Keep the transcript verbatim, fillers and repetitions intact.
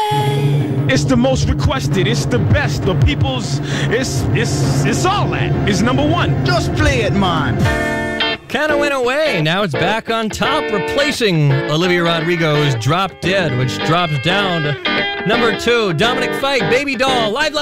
It's the most requested. It's the best. The people's. It's it's it's all that. It's number one. Just play it, man. Kind of went away. Now it's back on top, replacing Olivia Rodrigo's Drop Dead, which drops down to number two. Dominic Fike, Baby Doll, live.